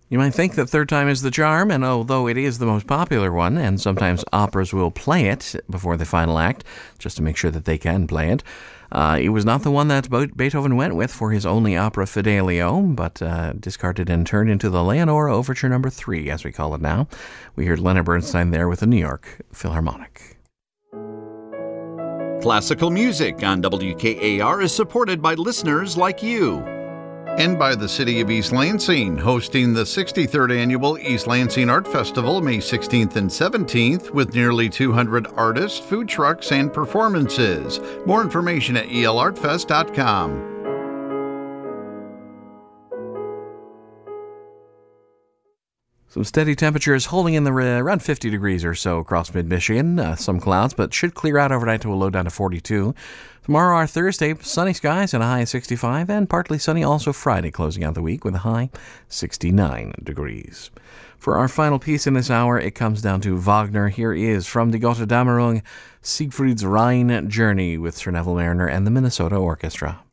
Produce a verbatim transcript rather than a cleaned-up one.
You might think that Third Time is the Charm, and although it is the most popular one, and sometimes operas will play it before the final act, just to make sure that they can play it, uh, it was not the one that Beethoven went with for his only opera Fidelio, but uh, discarded and turned into the Leonora Overture Number three, as we call it now. We heard Leonard Bernstein there with the New York Philharmonic. Classical music on W K A R is supported by listeners like you. And by the City of East Lansing, hosting the sixty-third Annual East Lansing Art Festival May sixteenth and seventeenth with nearly two hundred artists, food trucks, and performances. More information at e l art fest dot com. Some steady temperatures holding in the around fifty degrees or so across mid-Michigan. Uh, some clouds, but should clear out overnight to a low down to forty-two. Tomorrow, our Thursday, sunny skies and a high of sixty-five, and partly sunny also Friday, closing out the week with a high sixty-nine degrees. For our final piece in this hour, it comes down to Wagner. Here is from Die Gotterdammerung, Siegfried's Rhine Journey with Sir Neville Mariner and the Minnesota Orchestra.